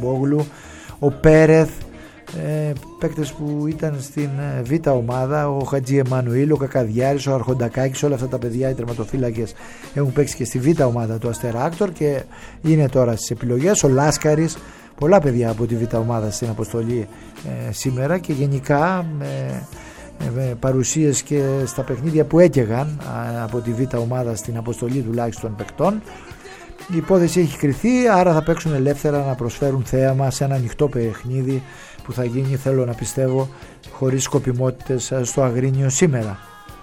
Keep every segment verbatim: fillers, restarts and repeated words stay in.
Χατζημπόγλου, ο Πέρεθ, ε, παίκτες που ήταν στην Β' ομάδα, ο Χατζη Εμμανουήλ, ο Κακαδιάρης, ο Αρχοντακάκης, όλα αυτά τα παιδιά, οι τερματοφύλακες, έχουν παίξει και στη Β' ομάδα του Αστέρα Άκτορ και είναι τώρα στις επιλογές. Ο Λάσκαρης, πολλά παιδιά από τη Β' ομάδα στην αποστολή ε, σήμερα και γενικά με, με παρουσίες και στα παιχνίδια που έκαιγαν από τη Β' ομάδα στην αποστολή τουλάχιστον παικτών. Η υπόθεση έχει κριθεί, άρα θα παίξουν ελεύθερα να προσφέρουν θέαμα σε ένα ανοιχτό παιχνίδι που θα γίνει, θέλω να πιστεύω, χωρίς σκοπιμότητες στο Αγρίνιο σήμερα.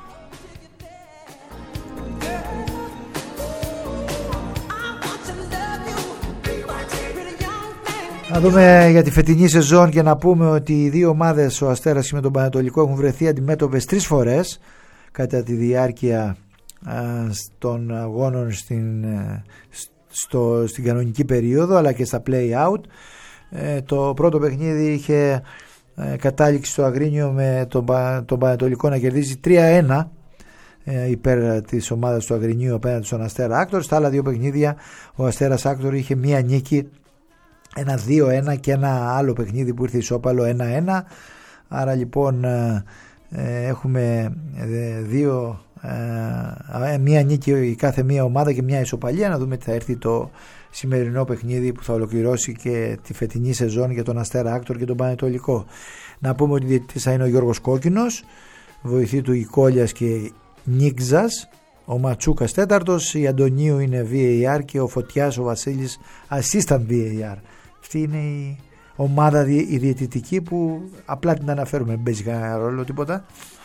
Να δούμε για τη φετινή σεζόν και να πούμε ότι οι δύο ομάδες, ο Αστέρας με τον Πανετολικό, έχουν βρεθεί αντιμέτωπες τρεις φορές κατά τη διάρκεια των αγώνων στην, στο, στην κανονική περίοδο αλλά και στα play-out. Ε, το πρώτο παιχνίδι είχε ε, κατάληξη στο Αγρίνιο με τον, τον Πανετολικό να κερδίζει τρία ένα ε, υπέρ της ομάδας του Αγρινίου απέναντι στον Αστέρα Άκτορ. Στα άλλα δύο παιχνίδια ο Αστέρας Άκτορ είχε μία νίκη, ένα δύο ένα και ένα άλλο παιχνίδι που ήρθε ισόπαλο ένα ένα. Άρα λοιπόν ε, ε, έχουμε ε, δύο ε, μία νίκη η κάθε μία ομάδα και μία ισοπαλία. Να δούμε τι θα έρθει το σημερινό παιχνίδι που θα ολοκληρώσει και τη φετινή σεζόν για τον Αστέρα Άκτορ και τον Πανετολικό. Να πούμε ότι διαιτητής θα είναι ο Γιώργος Κόκκινος, βοηθή του Ικόλιας και Νίξας, ο Ματσούκας τέταρτος, η Αντωνίου είναι βι έι αρ και ο Φωτιάς ο Βασίλης assistant βι έι αρ. Αυτή είναι η ομάδα η διαιτητική που απλά την αναφέρουμε, δεν παίζει κανένα ρόλο τίποτα.